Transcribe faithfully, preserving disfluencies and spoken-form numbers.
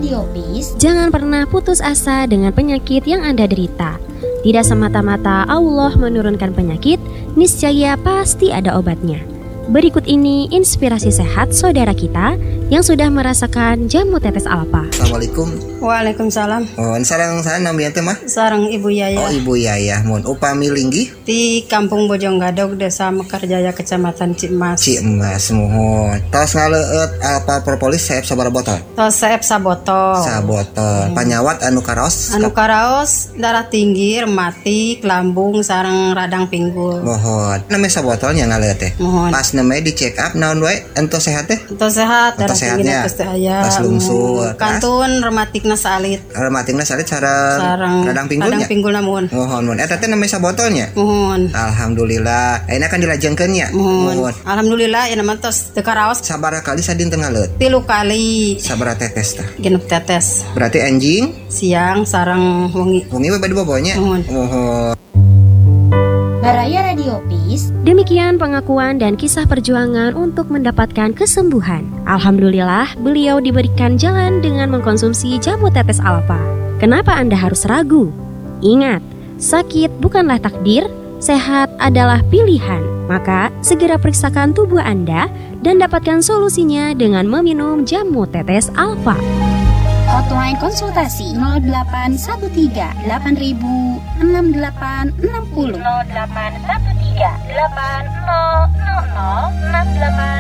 Radio Peace. Jangan pernah putus asa dengan penyakit yang Anda derita. Tidak semata-mata Allah menurunkan penyakit, niscaya pasti ada obatnya. Berikut ini inspirasi sehat saudara kita yang sudah merasakan jamu tetes alfa. Assalamualaikum. Oh, sarang sarang namanya teh mah? Sarang Ibu Yaya. Oh, Ibu Yaya. Mun upami linggih Di Kampung Bojonggadog, Desa Mekarjaya, Kecamatan Cimas. Cimas mohon. Tos ngaleut alfa propolis saep sabaraha botol? Tos saep sabotol. Sabotol. Hmm. Panyawat anu karos? Anu karaos darah tinggi, rematik, lambung, sareng radang pinggul. Mohon. Namanya sabotolnya ngaleut teh. Mohon. Pas namanya di check up naon wae ento sehat teh? Ento sehat, darah tinggi geus teu aya. Pas lungsur. Kantun rematikna salit. Rematikna salit sareng radang pinggulnya. Radang pinggul namun. Mohon mun eta teh namanya sabotolnya. Mohon. Alhamdulillah. Ayeuna kan dilajengkeun nya. Mohon. Alhamdulillah ya mah tos teu karaos. Sabaraha kali sadin teu ngaleut? Tilu kali. Sabaraha tetes teh? Genep tetes. Berarti anjing Siang sareng wengi. wengi we bade bobonya. Mohon. Mohon. Baraya Radio Peace. Demikian pengakuan dan kisah perjuangan untuk mendapatkan kesembuhan. Alhamdulillah, beliau diberikan jalan dengan mengkonsumsi jamu tetes alfa. Kenapa Anda harus ragu? Ingat, sakit bukanlah takdir, sehat adalah pilihan. Maka, segera periksakan tubuh Anda dan dapatkan solusinya dengan meminum jamu tetes alfa. Hotline konsultasi nol delapan satu tiga delapan ribu enam delapan enam nol nol delapan satu tiga delapan nol nol nol enam delapan